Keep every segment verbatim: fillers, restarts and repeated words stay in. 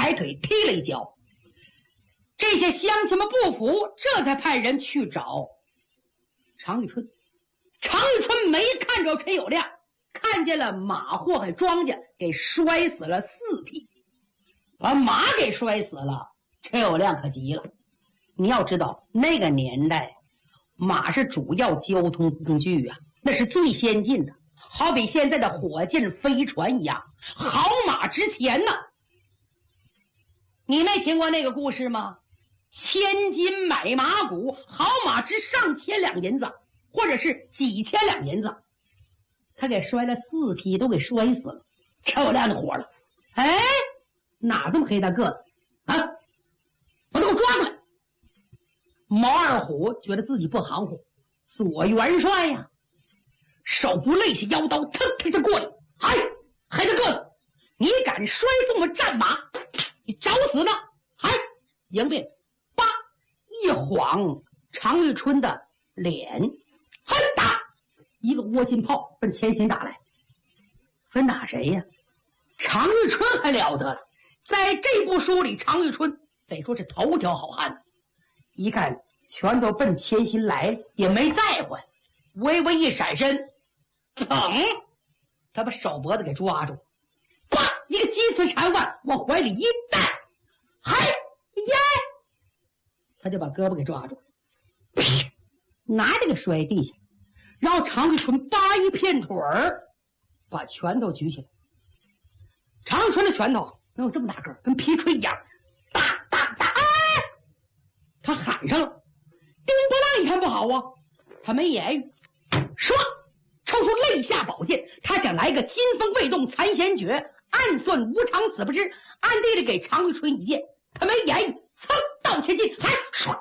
抬腿踢了一脚。这些乡亲们不服，这才派人去找常遇春。常遇春没看着陈友谅，看见了马祸害庄稼，给摔死了四匹，把马给摔死了。陈友谅可急了。你要知道那个年代马是主要交通工具啊，那是最先进的，好比现在的火箭飞船一样，好马值钱呢。你没听过那个故事吗？千金买马骨，好马值上千两银子，或者是几千两银子。他给摔了四匹，都给摔死了。陈友谅就火了，哎，哪这么黑大个子啊？把他给我抓过来！毛二虎觉得自己不含糊，左元帅呀，手不肋下腰刀，腾腾就过来。哎，黑大个子，你敢摔这么战马，你找死呢！哎，迎宾叭一晃常遇春的脸，狠打一个窝心炮奔前心打来。分打谁呀？常遇春还了得了，在这部书里，常遇春得说是头条好汉。一看全都奔前心来，也没在乎，微微一闪身，砰！他把手脖子给抓住，啪！一个鸡丝缠腕往怀里一带，嗨耶！他就把胳膊给抓住，拿着给摔地下，然后常遇春扒一片腿儿，把拳头举起来。常遇春的拳头能有这么大个儿，跟皮锤一样，大大大！哎！他喊上了。丁伯浪一看不好啊，他没言语，唰，抽出肋下宝剑，他想来个金风未动残弦诀，暗算无常死不知，暗地里给常遇春一剑。他没言语，噌到前进，还唰，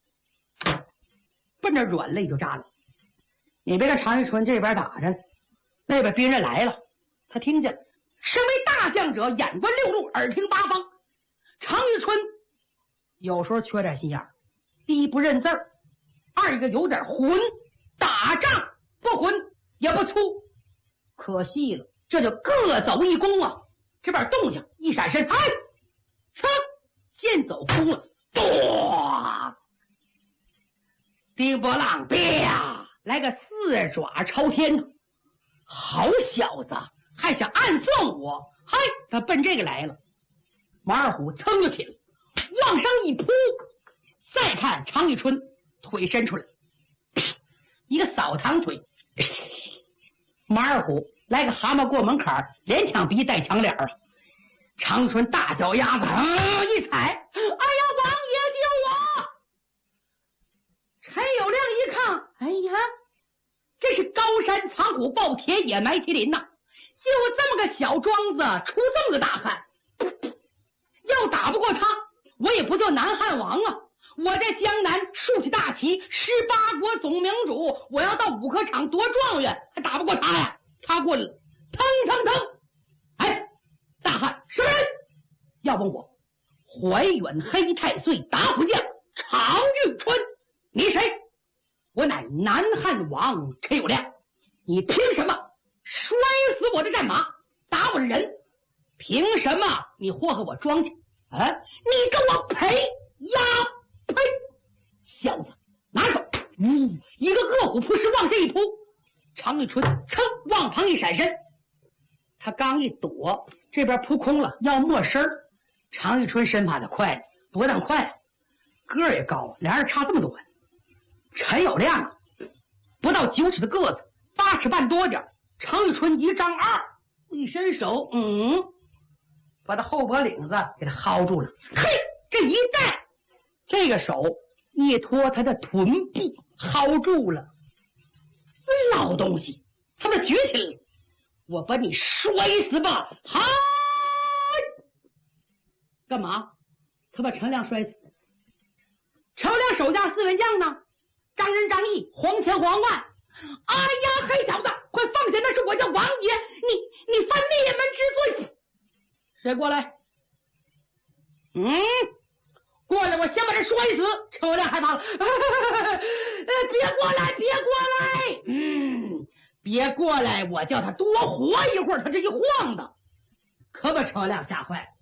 奔着软肋就扎了。你别看常遇春这边打着，那边兵人来了，他听见了。身为大将者，眼观六路，耳听八方。常遇春有时候缺点心眼儿，第一不认字儿，二一个有点混，打仗不混也不粗，可惜了，这就各走一弓啊！这边动静一闪身，哎，噌，剑走空了，咚！丁伯浪啪来个四爪朝天，好小子，还想暗算我？嗨，他奔这个来了。马二虎腾就起来，往上一扑，再看常遇春腿伸出来，一个扫堂腿，马二虎来个蛤蟆过门槛，连抢鼻带抢脸啊！常遇春大脚丫子啊一踩，哎呀，王爷救我！陈友谅一看，哎呀，这是高山藏虎豹，田野埋麒麟呐！就这么个小庄子，出这么个大汉，要打不过他，我也不叫南汉王啊！我在江南竖起大旗，十八国总明主，我要到五科场夺状元，还打不过他呀？他过来了，腾腾腾！哎，大汉什么人？要问我，怀远黑太岁打虎将常遇春，你谁？我乃南汉王陈友谅，你凭什么摔死我的战马，打我的人？凭什么你祸害我庄稼啊？你跟我赔呀！呸！小子，拿手！呜，一个饿虎扑食往下一扑，常遇春噌往旁一闪身，他刚一躲，这边扑空了，要没身儿。常遇春身法的快，不但快，个儿也高，俩人差这么多。陈友谅不到九尺的个子，八尺半多点，常遇春一丈二，一伸手，嗯，把他后脖领子给他薅住了。嘿，这一带，这个手一托他的臀部，薅住了。老东西，他们举起来了，我把你摔死吧！嗨，干嘛？他把陈亮摔死。陈亮手下四员将呢？张仁、张毅、黄钱、黄万。哎呀，黑小子，快放下！那是我家王爷，你你犯灭门之罪。谁过来？嗯，过来，我先把他摔死。陈友谅害怕了，别过来，别过来，嗯，别过来，我叫他多活一会儿。他这一晃的，可把陈友谅吓坏了。